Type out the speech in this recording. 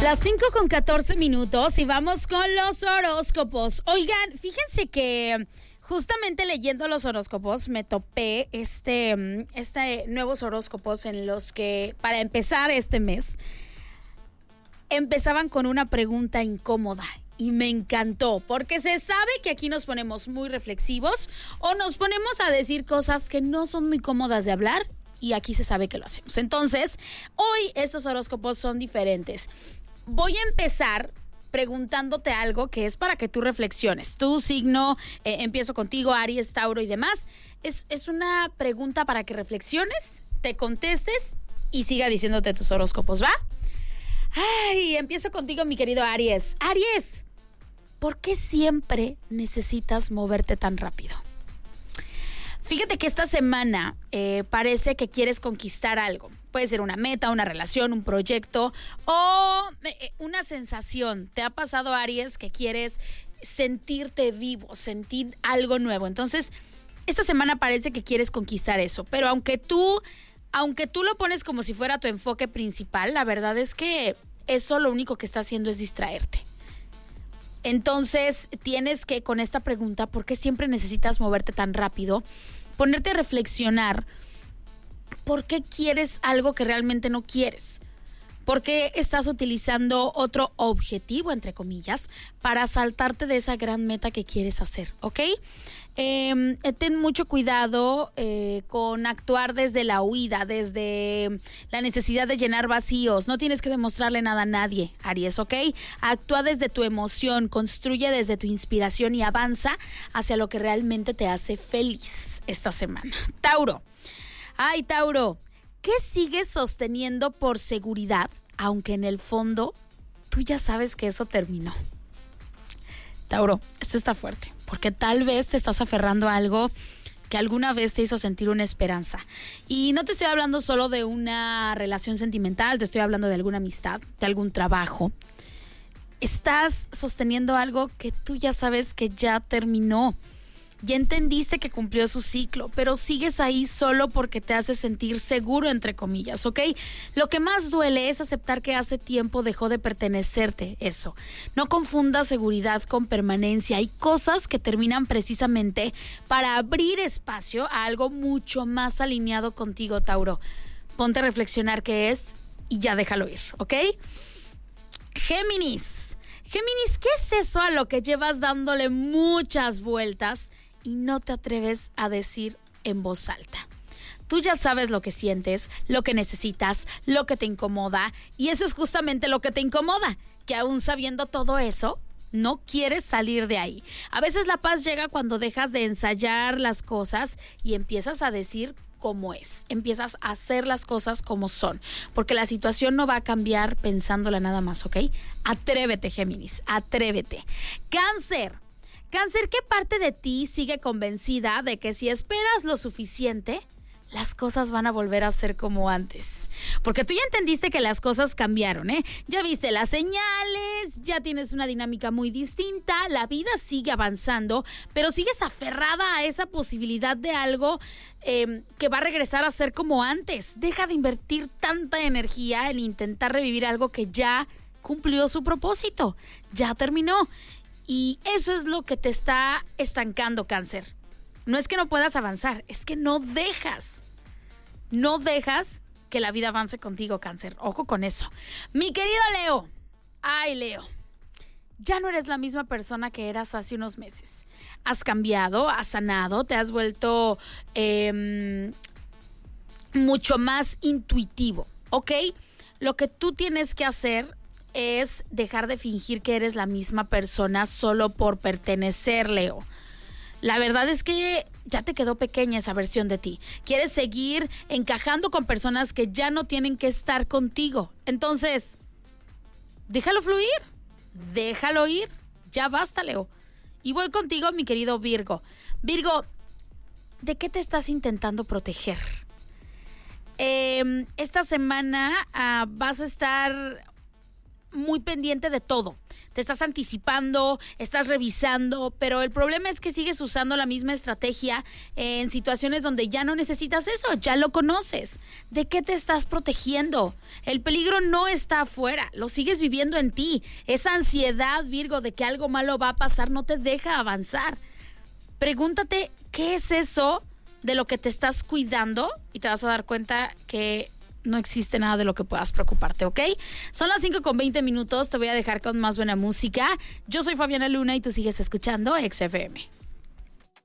Las 5:14 y vamos con los horóscopos. Oigan, fíjense que justamente leyendo los horóscopos me topé nuevos horóscopos en los que, para empezar este mes, empezaban con una pregunta incómoda. Y me encantó, porque se sabe que aquí nos ponemos muy reflexivos o nos ponemos a decir cosas que no son muy cómodas de hablar, y aquí se sabe que lo hacemos. Entonces, hoy estos horóscopos son diferentes. Voy a empezar preguntándote algo que es para que tú reflexiones. Tu signo, empiezo contigo, Aries, Tauro y demás. Es una pregunta para que reflexiones, te contestes y siga diciéndote tus horóscopos, ¿va? Ay, empiezo contigo, mi querido Aries. Aries, ¿por qué siempre necesitas moverte tan rápido? Fíjate que esta semana parece que quieres conquistar algo. Puede ser una meta, una relación, un proyecto o una sensación. ¿Te ha pasado, Aries, que quieres sentirte vivo, sentir algo nuevo? Entonces, esta semana parece que quieres conquistar eso. Pero aunque tú lo pones como si fuera tu enfoque principal, la verdad es que eso lo único que está haciendo es distraerte. Entonces, tienes que, con esta pregunta, ¿por qué siempre necesitas moverte tan rápido? Ponerte a reflexionar. ¿Por qué quieres algo que realmente no quieres? ¿Por qué estás utilizando otro objetivo, entre comillas, para saltarte de esa gran meta que quieres hacer? ¿Ok? Ten mucho cuidado con actuar desde la huida, desde la necesidad de llenar vacíos. No tienes que demostrarle nada a nadie, Aries, ¿ok? Actúa desde tu emoción, construye desde tu inspiración y avanza hacia lo que realmente te hace feliz esta semana. Tauro. Ay, Tauro, ¿qué sigues sosteniendo por seguridad, aunque en el fondo tú ya sabes que eso terminó? Tauro, esto está fuerte, porque tal vez te estás aferrando a algo que alguna vez te hizo sentir una esperanza. Y no te estoy hablando solo de una relación sentimental, te estoy hablando de alguna amistad, de algún trabajo. Estás sosteniendo algo que tú ya sabes que ya terminó. Ya entendiste que cumplió su ciclo, pero sigues ahí solo porque te hace sentir seguro, entre comillas, ¿ok? Lo que más duele es aceptar que hace tiempo dejó de pertenecerte eso. No confundas seguridad con permanencia. Hay cosas que terminan precisamente para abrir espacio a algo mucho más alineado contigo, Tauro. Ponte a reflexionar qué es y ya déjalo ir, ¿ok? Géminis, ¿qué es eso a lo que llevas dándole muchas vueltas y no te atreves a decir en voz alta? Tú ya sabes lo que sientes, lo que necesitas, lo que te incomoda, y eso es justamente lo que te incomoda, que aún sabiendo todo eso, no quieres salir de ahí. A veces la paz llega cuando dejas de ensayar las cosas y empiezas a decir cómo es, empiezas a hacer las cosas como son, porque la situación no va a cambiar pensándola nada más, ¿ok? Atrévete, Géminis, atrévete. Cáncer, ¿qué parte de ti sigue convencida de que si esperas lo suficiente, las cosas van a volver a ser como antes? Porque tú ya entendiste que las cosas cambiaron, ¿eh? Ya viste las señales, ya tienes una dinámica muy distinta, la vida sigue avanzando, pero sigues aferrada a esa posibilidad de algo que va a regresar a ser como antes. Deja de invertir tanta energía en intentar revivir algo que ya cumplió su propósito, ya terminó. Y eso es lo que te está estancando, Cáncer. No es que no puedas avanzar, es que no dejas que la vida avance contigo, Cáncer. Ojo con eso. Mi querido Leo. Ay, Leo. Ya no eres la misma persona que eras hace unos meses. Has cambiado, has sanado, te has vuelto mucho más intuitivo, ¿ok? Lo que tú tienes que hacer es dejar de fingir que eres la misma persona solo por pertenecer, Leo. La verdad es que ya te quedó pequeña esa versión de ti. Quieres seguir encajando con personas que ya no tienen que estar contigo. Entonces, déjalo fluir, déjalo ir. Ya basta, Leo. Y voy contigo, mi querido Virgo. Virgo, ¿de qué te estás intentando proteger? Esta semana vas a estar muy pendiente de todo. Te estás anticipando, estás revisando, pero el problema es que sigues usando la misma estrategia en situaciones donde ya no necesitas eso, ya lo conoces. ¿De qué te estás protegiendo? El peligro no está afuera, lo sigues viviendo en ti. Esa ansiedad, Virgo, de que algo malo va a pasar no te deja avanzar. Pregúntate, ¿qué es eso de lo que te estás cuidando? Y te vas a dar cuenta que no existe nada de lo que puedas preocuparte, ¿ok? Son las 5:20, te voy a dejar con más buena música. Yo soy Fabiana Luna y tú sigues escuchando XFM.